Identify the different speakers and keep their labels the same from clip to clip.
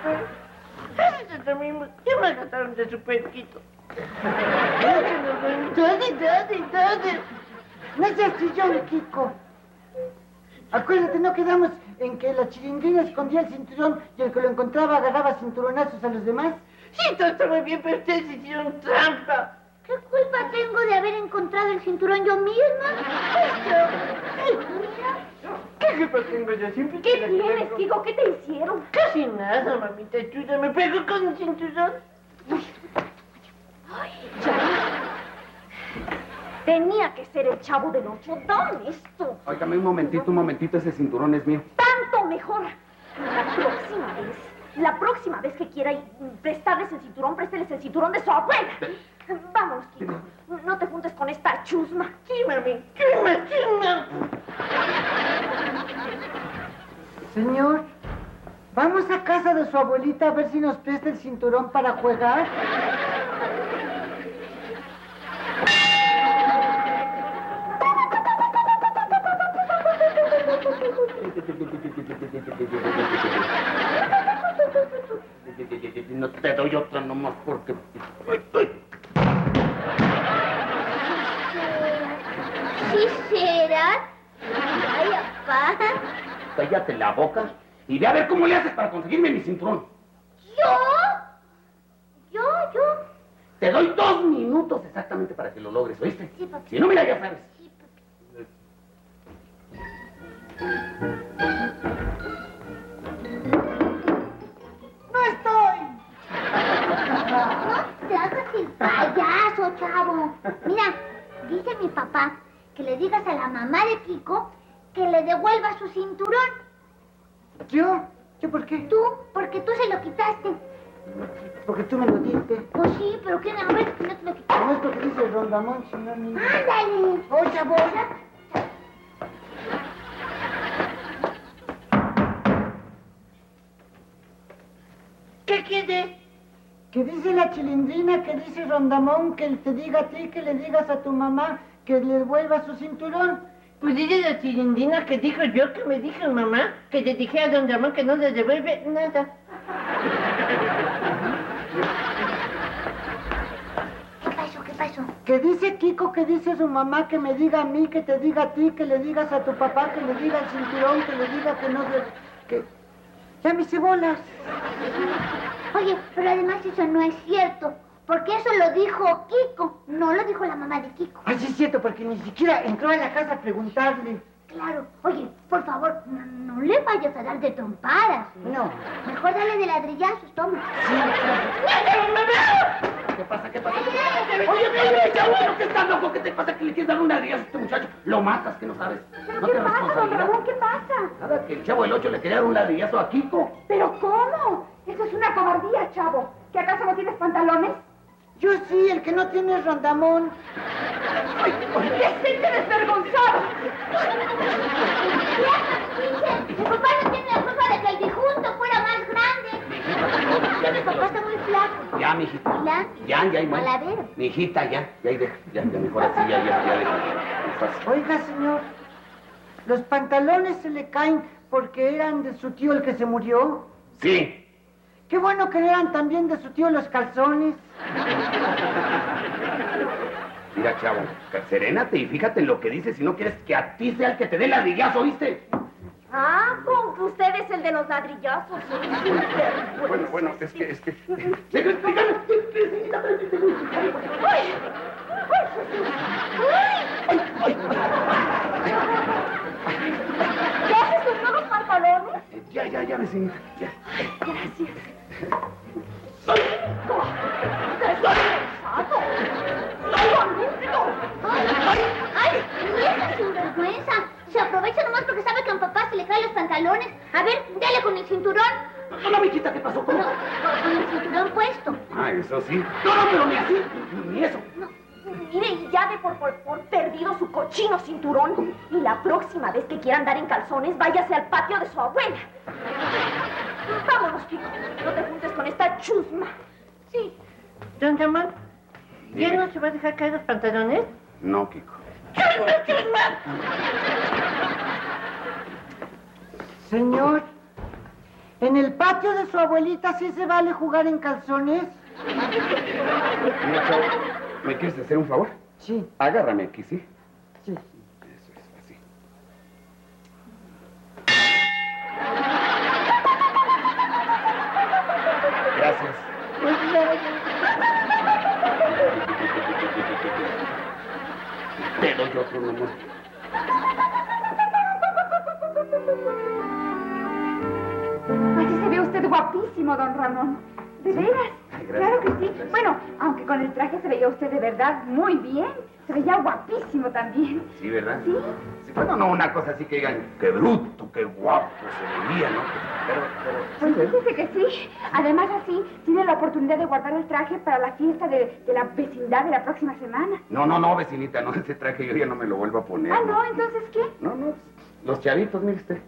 Speaker 1: Ese también, ¿qué me gastaron de su pesquito?
Speaker 2: Dale. No seas chillón, Kiko. Acuérdate, no quedamos en que la Chilindrina escondía el cinturón y el que lo encontraba agarraba cinturonazos a los demás.
Speaker 1: Sí, todo estaba bien, pero ustedes hicieron trampa.
Speaker 3: ¿Qué culpa tengo de haber encontrado el cinturón yo misma?
Speaker 1: ¿Qué culpa tengo yo? Siempre
Speaker 3: ¿Qué tienes, Kiko? ¿Qué te hicieron?
Speaker 1: Casi nada, mamita chula. Me pegó con el cinturón.
Speaker 3: Ay, ya. Tenía que ser el Chavo del Ocho. Dame esto.
Speaker 4: Óigame, un momentito, ese cinturón es mío.
Speaker 3: Tanto mejor. La próxima vez que quiera prestarles el cinturón, présteles el cinturón de su abuela. Vámonos, Kiko. No te juntes con esta chusma.
Speaker 1: Sí, mami. Chusma.
Speaker 2: Señor, vamos a casa de su abuelita a ver si nos presta el cinturón para jugar.
Speaker 4: No te doy otra nomás porque...
Speaker 3: ¿Sí será? Ay, papá.
Speaker 4: Cállate la boca y ve a ver cómo le haces para conseguirme mi cinturón.
Speaker 3: ¿Yo?
Speaker 4: Te doy 2 minutos exactamente para que lo logres, ¿oíste?
Speaker 3: Sí, papi.
Speaker 4: Si no, mira, ya sabes.
Speaker 3: Sí, papi.
Speaker 2: ¡No estoy!
Speaker 3: No te hagas el payaso, Chavo. Mira, dice mi papá que le digas a la mamá de Kiko que le devuelva su cinturón.
Speaker 2: ¿Yo? ¿Yo por qué?
Speaker 3: Tú, porque tú se lo quitaste.
Speaker 2: Porque tú me lo diste.
Speaker 3: Pues sí, pero ¿quién? A ver, no te lo quitaste.
Speaker 2: No es porque dice Rondamón, sino ni...
Speaker 3: ¡Ándale!
Speaker 2: ¡Oye, voy!
Speaker 1: ¿Qué quiere?
Speaker 2: Que dice la Chilindrina, que dice Rondamón, que te diga a ti, que le digas a tu mamá que le devuelva su cinturón.
Speaker 1: Pues dice la Chilindrina que dijo yo, que me dijo mamá, que le dije a don Ramón que no le devuelve nada.
Speaker 3: ¿Qué pasó?
Speaker 2: Que dice Kiko, que dice su mamá, que me diga a mí, que te diga a ti, que le digas a tu papá, que le diga al cinturón, que le diga que no se... que... Ya me hice bolas.
Speaker 3: Oye, pero además eso no es cierto. Porque eso lo dijo Kiko, no lo dijo la mamá de Kiko.
Speaker 2: Ay, sí es cierto, porque ni siquiera entró a la casa a preguntarle.
Speaker 3: Claro. Oye, por favor, no le vayas a dar de trompadas.
Speaker 2: No.
Speaker 3: Mejor dale de ladrillazos, toma.
Speaker 2: Sí,
Speaker 4: ¿Qué pasa? Oye, chavo, ¿pero qué estás loco? ¿Qué te pasa? ¿Que le quieres dar una ría a este muchacho? Lo matas, que no sabes.
Speaker 3: ¿Pero
Speaker 4: ¿No
Speaker 3: qué
Speaker 4: tienes
Speaker 3: pasa, don
Speaker 4: responsabilidad?
Speaker 3: Ramón? ¿Qué pasa?
Speaker 4: Nada, que el Chavo del 8 le quería dar un ladrillazo a Kiko.
Speaker 3: ¿Pero cómo? Eso es una cobardía, Chavo. ¿Que acaso no tienes pantalones?
Speaker 2: yo sí, el que no tiene es Rondamón.
Speaker 3: ¡Qué desvergonzado! Mi papá no tiene la culpa de que el difunto fuera más grande. Mi papá está muy flaco.
Speaker 4: Ya, mijita.
Speaker 3: ¿Ya?
Speaker 4: Ya, y más.
Speaker 3: Maladero.
Speaker 4: Mijita, ya, mejor así, ya.
Speaker 2: Oiga, señor, ¿los pantalones se le caen porque eran de su tío el que se murió?
Speaker 4: Sí.
Speaker 2: Qué bueno que eran también de su tío los calzones.
Speaker 4: Mira, Chavo, serénate y fíjate en lo que dices si no quieres que a ti sea el que te dé ladrillazo, ¿oíste?
Speaker 3: Ah, con que usted es el de los ladrillazos.
Speaker 4: Bueno, es que...
Speaker 3: ¿Qué haces tus nuevos pantalones?
Speaker 4: Ya, vecina.
Speaker 3: Gracias. ¡Ay! ¡Vieja sinvergüenza! Se aprovecha nomás porque sabe que a un papá se le caen los pantalones. A ver, dale con el cinturón.
Speaker 4: No, mijita, ¿qué pasó? ¿Cómo?
Speaker 3: No, con el cinturón puesto.
Speaker 4: Ah, eso sí. No, pero ni así, ni eso.
Speaker 3: No, mire, y ya de por perdido su cochino cinturón. Y la próxima vez que quiera andar en calzones, váyase al patio de su abuela. Vámonos, Kiko. No te juntes con esta chusma. Sí.
Speaker 1: Don Ramón, ¿ya no se va a dejar caer los pantalones?
Speaker 4: No, Kiko.
Speaker 2: Señor, ¿En el patio de su abuelita sí se vale jugar en calzones?
Speaker 4: Mira, chavo, ¿me quieres hacer un favor?
Speaker 2: Sí.
Speaker 4: Agárrame aquí, ¿sí?
Speaker 2: Sí.
Speaker 4: Eso es, así. Gracias. Te doy otro, mi amor.
Speaker 5: Así se ve usted guapísimo, don Ramón. ¿De veras?
Speaker 4: Ay, gracias.
Speaker 5: Claro que sí.
Speaker 4: Gracias.
Speaker 5: Bueno, aunque con el traje se veía usted de verdad muy bien. Se veía guapísimo también.
Speaker 4: Sí, ¿verdad?
Speaker 5: Sí.
Speaker 4: Sí, bueno, no una cosa así que digan, qué bruto, qué guapo se veía, ¿no? Pero
Speaker 5: Pues
Speaker 4: sí,
Speaker 5: fíjese que sí. Además, así tiene la oportunidad de guardar el traje para la fiesta de la vecindad de la próxima semana.
Speaker 4: No, vecinita, no, ese traje yo ya no me lo vuelvo a poner.
Speaker 5: Ah, no, entonces, ¿qué?
Speaker 4: No, los chavitos, mire usted.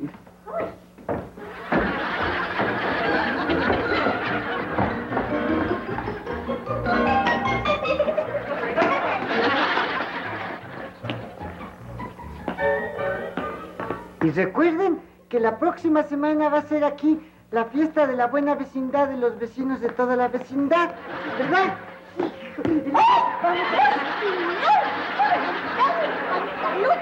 Speaker 2: Y recuerden que la próxima semana va a ser aquí la fiesta de la buena vecindad de los vecinos de toda la vecindad, ¿verdad?
Speaker 3: ¡Ay! ¡Vamos!